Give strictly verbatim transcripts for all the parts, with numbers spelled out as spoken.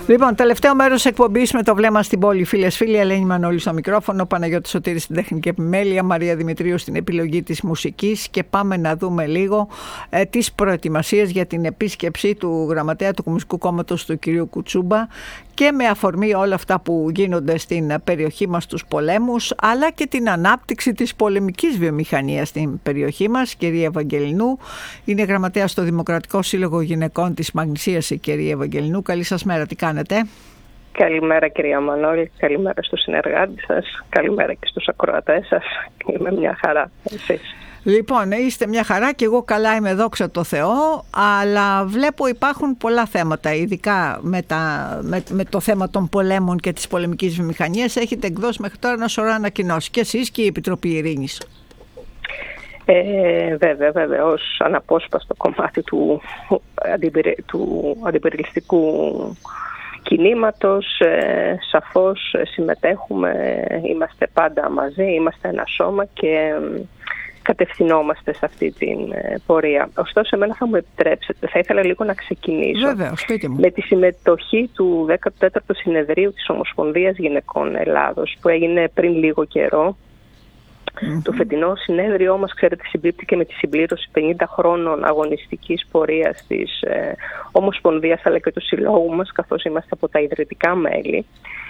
Λοιπόν, τελευταίο μέρος εκπομπής με το βλέμμα στην πόλη. Φίλες, φίλοι, Ελένη Μανώλη στο μικρόφωνο, Παναγιώτης Σωτήρης στην τεχνική επιμέλεια, Μαρία Δημητρίου στην επιλογή της μουσικής, και πάμε να δούμε λίγο ε, τις προετοιμασίες για την επίσκεψη του γραμματέα του Κομμουνιστικού Κόμματος του κυρίου Κουτσούμπα, και με αφορμή όλα αυτά που γίνονται στην περιοχή μας, τους πολέμους, αλλά και την ανάπτυξη της πολεμικής βιομηχανίας στην περιοχή μας. Κυρία Ευαγγελινού, είναι γραμματέα στο Δημοκρατικό Σύλλογο Γυναικών της Μαγνησίας η κυρία Ευαγγελινού. Καλή σας μέρα, τι κάνετε? Καλημέρα κυρία Μανώλη, καλημέρα στους συνεργάτες σας, καλημέρα και στους ακροατές σας. Είμαι μια χαρά, εσείς? Λοιπόν, είστε μια χαρά και εγώ καλά είμαι, δόξα τω Θεώ, αλλά βλέπω υπάρχουν πολλά θέματα, ειδικά με, τα, με, με το θέμα των πολέμων και της πολεμικής βιομηχανίας. Έχετε εκδώσει μέχρι τώρα ένα σωρό ανακοινώσεις, και εσείς και η Επιτροπή Ειρήνης. Ε, βέβαια, βέβαια, ως αναπόσπαστο κομμάτι του, του αντιπυρελιστικού κινήματος, ε, σαφώς συμμετέχουμε, είμαστε πάντα μαζί, είμαστε ένα σώμα και κατευθυνόμαστε σε αυτή την πορεία. Ωστόσο, εμένα θα μου επιτρέψετε, θα ήθελα λίγο να ξεκινήσω. Βέβαια, σπίτι μου. Με τη συμμετοχή του δέκατου τέταρτου Συνεδρίου της Ομοσπονδίας Γυναικών Ελλάδος, που έγινε πριν λίγο καιρό. Mm-hmm. Το φετινό συνέδριό μας, ξέρετε, συμπίπτει και με τη συμπλήρωση πενήντα χρόνων αγωνιστικής πορείας της ε, Ομοσπονδίας, αλλά και του Συλλόγου μας, καθώς είμαστε από τα ιδρυτικά μέλη.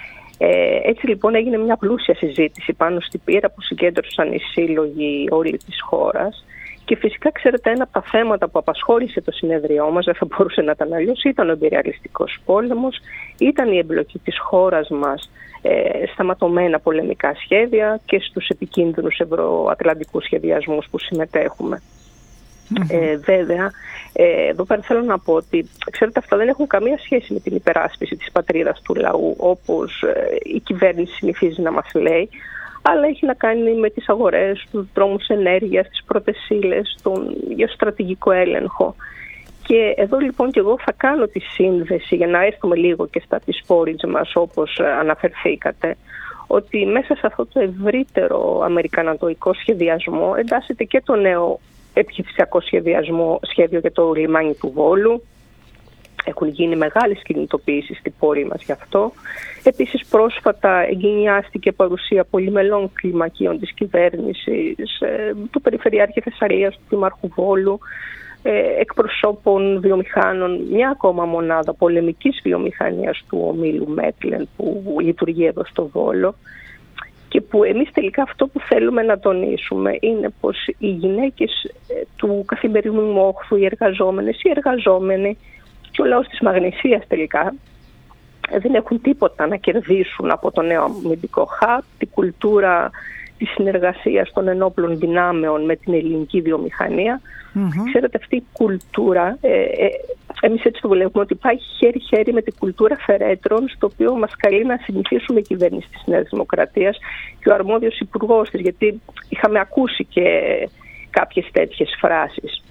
Ε, έτσι λοιπόν έγινε μια πλούσια συζήτηση πάνω στην πείρα που συγκέντρωσαν οι σύλλογοι όλη της χώρας, και φυσικά, ξέρετε, ένα από τα θέματα που απασχόλησε το συνέδριό μας, δεν θα μπορούσε να ήταν αλλιώς, ήταν ο εμπειριαλιστικός πόλεμος, ήταν η εμπλοκή της χώρας μας ε, στα ματωμένα πολεμικά σχέδια και στους επικίνδυνους ευρωατλαντικούς σχεδιασμούς που συμμετέχουμε. Mm-hmm. Ε, βέβαια, ε, εδώ πέρα θέλω να πω ότι, ξέρετε, αυτά δεν έχουν καμία σχέση με την υπεράσπιση της πατρίδας του λαού, όπως ε, η κυβέρνηση συνηθίζει να μας λέει, αλλά έχει να κάνει με τις αγορές, τους δρόμους ενέργειας, τις πρώτες ύλες, τον γεωστρατηγικό έλεγχο. Και εδώ λοιπόν και εγώ θα κάνω τη σύνδεση, για να έρθουμε λίγο και στα της πόλης μας, όπως αναφερθήκατε, ότι μέσα σε αυτό το ευρύτερο αμερικανατοϊκό σχεδιασμό εντάσσεται και το νέο επιχειρησιακό σχεδιασμό, σχέδιο για το λιμάνι του Βόλου. Έχουν γίνει μεγάλες κινητοποιήσεις στην πόλη μας γι' αυτό. Επίσης, πρόσφατα εγκαινιάστηκε παρουσία πολυμελών κλιμακίων της κυβέρνησης, ε, του Περιφερειάρχη Θεσσαλίας, του Δημάρχου Βόλου, ε, εκπροσώπων βιομηχάνων, μια ακόμα μονάδα πολεμικής βιομηχανίας του ομίλου Μέτλεν που λειτουργεί εδώ στο Βόλο. Και που εμείς τελικά αυτό που θέλουμε να τονίσουμε είναι πως οι γυναίκες του καθημερινού μόχθου, οι εργαζόμενες, οι εργαζόμενοι και ο λαός της Μαγνησίας τελικά δεν έχουν τίποτα να κερδίσουν από το νέο αμυντικό χαπ, την κουλτούρα της συνεργασίας των ενόπλων δυνάμεων με την ελληνική βιομηχανία. Mm-hmm. Ξέρετε, αυτή η κουλτούρα, ε, ε, εμείς έτσι το βλέπουμε, ότι πάει χέρι-χέρι με την κουλτούρα φερέτρων, στο οποίο μας καλεί να συνηθίσουμε η κυβέρνηση της Νέας Δημοκρατίας και ο αρμόδιος υπουργός της, γιατί είχαμε ακούσει και κάποιες τέτοιες φράσεις.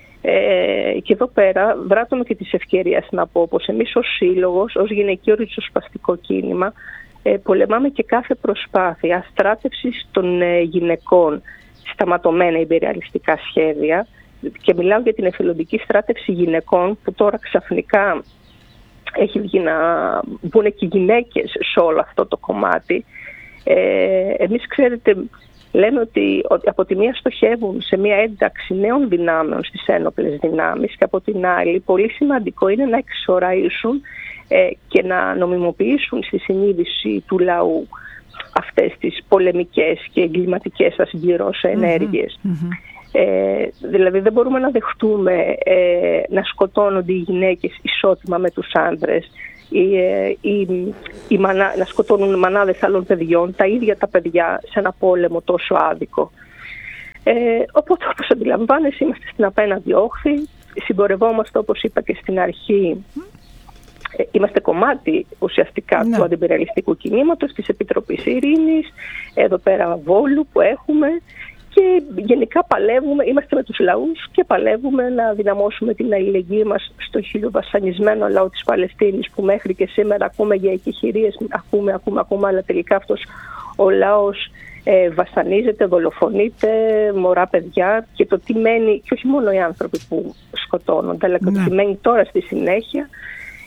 Ε, και εδώ πέρα βράτω με και της ευκαιρίας να πω πως εμείς ως σύλλογος, ως γυναικείο ριζοσπαστικό κίνημα, ε, πολεμάμε και κάθε προσπάθεια στράτευσης των ε, γυναικών στα ματωμένα υπεριαλιστικά σχέδια, και μιλάω για την εθελοντική στράτευση γυναικών, που τώρα ξαφνικά έχει βγει να μπουν και οι γυναίκες σε όλο αυτό το κομμάτι. Ε, εμείς, ξέρετε, λέμε ότι, ότι από τη μία στοχεύουν σε μια ένταξη νέων δυνάμεων στις ένοπλες δυνάμεις, και από την άλλη πολύ σημαντικό είναι να εξοραίσουν ε, και να νομιμοποιήσουν στη συνείδηση του λαού αυτές τις πολεμικές και εγκληματικές ασυμπληρώσεις ενέργειες. Mm-hmm. Ε, δηλαδή δεν μπορούμε να δεχτούμε ε, να σκοτώνονται οι γυναίκες ισότιμα με τους άντρες, ή, ε, ή, ή μανά, να σκοτώνουν μανάδες άλλων παιδιών, τα ίδια τα παιδιά, σε ένα πόλεμο τόσο άδικο. Ε, οπότε, όπως αντιλαμβάνεσαι, είμαστε στην απέναντι όχθη, συμπορευόμαστε, όπως είπα και στην αρχή, ε, είμαστε κομμάτι ουσιαστικά ναι. του αντιπυρελιστικού κινήματος, της Επιτροπής Ειρήνης, εδώ πέρα Βόλου που έχουμε. Και γενικά παλεύουμε, είμαστε με τους λαούς και παλεύουμε να δυναμώσουμε την αλληλεγγύη μας στο χιλιοβασανισμένο λαό της Παλαιστίνης, που μέχρι και σήμερα ακούμε για εκεχηρίες, ακούμε, ακούμε, ακούμε, αλλά τελικά αυτός ο λαός ε, βασανίζεται, δολοφονείται, μωρά παιδιά, και το τι μένει, και όχι μόνο οι άνθρωποι που σκοτώνονται, αλλά και ναι. το τι μένει τώρα στη συνέχεια,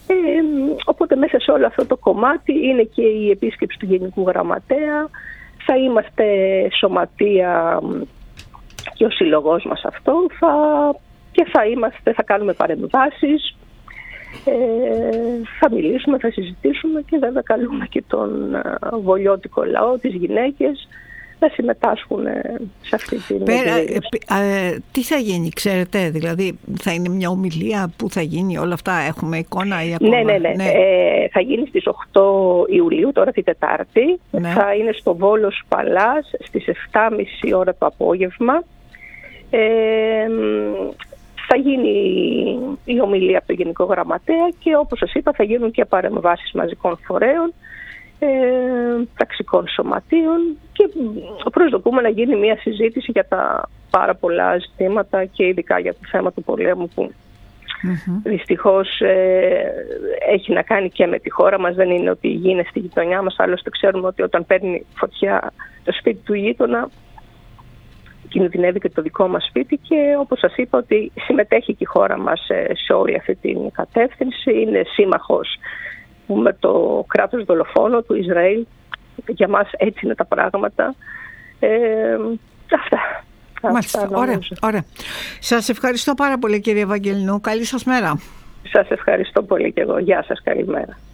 Ε, οπότε μέσα σε όλο αυτό το κομμάτι είναι και η επίσκεψη του Γενικού Γραμματέα. Θα είμαστε σωματεία και ο σύλλογός μας αυτό θα, και θα, είμαστε, θα κάνουμε παρεμβάσεις, ε, θα μιλήσουμε, θα συζητήσουμε και βέβαια καλούμε και τον βολιώτικο λαό, τις γυναίκες, να συμμετάσχουν σε αυτή την Πέρα, ε, ε, τι θα γίνει, ξέρετε, δηλαδή θα είναι μια ομιλία που θα γίνει, όλα αυτά έχουμε εικόνα ή ακόμα? Ναι, ναι, ναι. ναι. Ε, θα γίνει στις οκτώ Ιουλίου, τώρα την Τετάρτη. Ναι. Θα είναι στο Βόλος Παλάς στις επτά και μισή ώρα το απόγευμα. Ε, θα γίνει η ομιλία από το Γενικό Γραμματέα και όπως σας είπα θα γίνουν και παρεμβάσεις μαζικών φορέων, ε, ταξικών σωματείων και προσδοκούμε να γίνει μια συζήτηση για τα πάρα πολλά ζητήματα και ειδικά για το θέμα του πολέμου που mm-hmm. δυστυχώς ε, έχει να κάνει και με τη χώρα μας. Δεν είναι ότι γίνεται στη γειτονιά μας, άλλωστε ξέρουμε ότι όταν παίρνει φωτιά το σπίτι του γείτονα κινδυνεύει και το δικό μας σπίτι και όπως σας είπα ότι συμμετέχει και η χώρα μας σε όλη αυτή την κατεύθυνση. Είναι σύμμαχος με το κράτος δολοφόνο του Ισραήλ. Για μας έτσι είναι τα πράγματα. Ε, αυτά. Μάλιστα, αυτά ωραία, ωραία. Σας ευχαριστώ πάρα πολύ κύριε Ευαγγελινού. Καλή σας μέρα. Σας ευχαριστώ πολύ και εγώ. Γεια σας, καλημέρα.